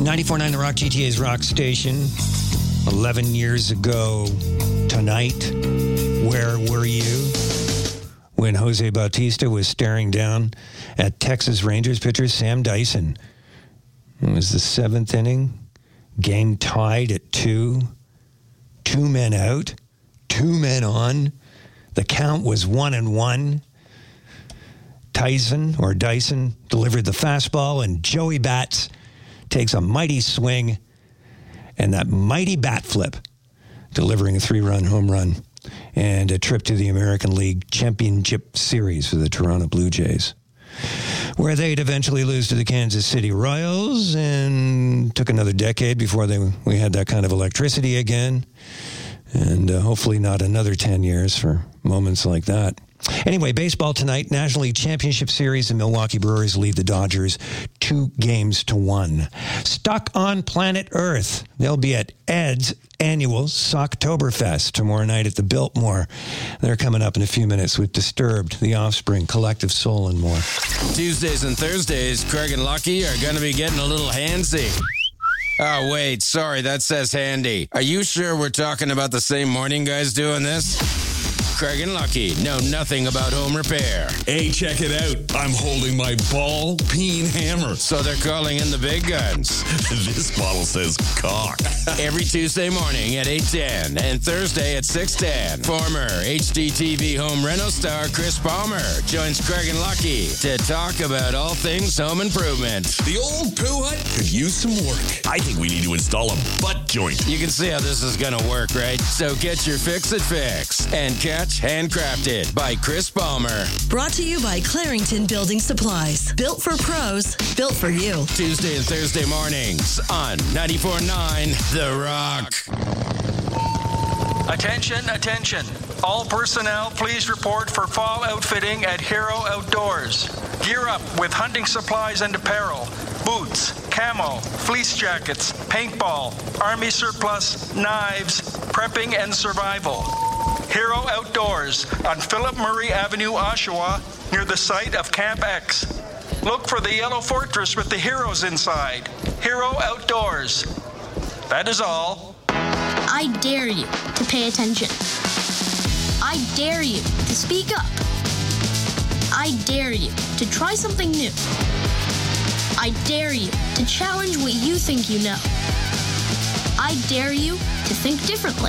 94.9 The Rock, GTA's rock station. 11 years ago tonight, where were you when Jose Bautista was staring down at Texas Rangers pitcher Sam Dyson? It was the 7th inning. Game tied at 2. 2 men out. 2 men on. The count was 1-1. Dyson delivered the fastball, and Joey Bats takes a mighty swing and that mighty bat flip, delivering a 3-run home run and a trip to the American League Championship Series for the Toronto Blue Jays, where they'd eventually lose to the Kansas City Royals, and took another decade before we had that kind of electricity again, and hopefully not another 10 years for moments like that. Anyway, baseball tonight, National League Championship Series, the Milwaukee Brewers lead the Dodgers 2-1. Stuck on planet Earth. They'll be at Ed's annual Socktoberfest tomorrow night at the Biltmore. They're coming up in a few minutes with Disturbed, The Offspring, Collective Soul, and more. Tuesdays and Thursdays, Craig and Lucky are going to be getting a little handsy. Oh, wait, sorry, that says handy. Are you sure we're talking about the same morning guys doing this? Craig and Lucky know nothing about home repair. Hey, check it out. I'm holding my ball-peen hammer. So they're calling in the big guns. This bottle says cock. Every Tuesday morning at 8:10 and Thursday at 6:10. Former HDTV home reno star Chris Palmer joins Craig and Lucky to talk about all things home improvement. The old poo hut could use some work. I think we need to install a butt joint. You can see how this is going to work, right? So get your fix-it fix and catch Handcrafted by Chris Palmer. Brought to you by Clarington Building Supplies. Built for pros, built for you. Tuesday and Thursday mornings on 94.9 The Rock. Attention, attention. All personnel, please report for fall outfitting at Hero Outdoors. Gear up with hunting supplies and apparel. Boots, camo, fleece jackets, paintball, army surplus, knives, prepping and survival. Hero Outdoors on Philip Murray Avenue, Oshawa, near the site of Camp X. Look for the yellow fortress with the heroes inside. Hero Outdoors. That is all. I dare you to pay attention. I dare you to speak up. I dare you to try something new. I dare you to challenge what you think you know. I dare you to think differently.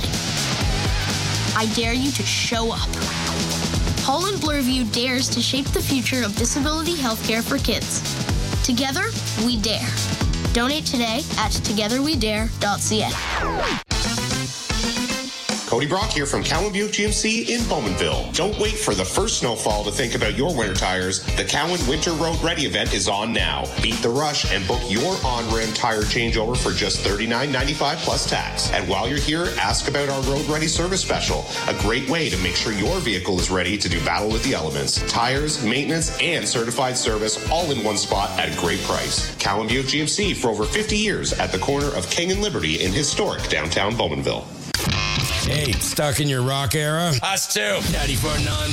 I dare you to show up. Holland Bloorview dares to shape the future of disability healthcare for kids. Together, we dare. Donate today at togetherwedare.ca. Cody Brock here from Cowan Buick GMC in Bowmanville. Don't wait for the first snowfall to think about your winter tires. The Cowan Winter Road Ready event is on now. Beat the rush and book your on-rim tire changeover for just $39.95 plus tax. And while you're here, ask about our Road Ready service special, a great way to make sure your vehicle is ready to do battle with the elements. Tires, maintenance, and certified service all in one spot at a great price. Cowan Buick GMC for over 50 years at the corner of King and Liberty in historic downtown Bowmanville. Hey, stuck in your rock era? Us too. 94.9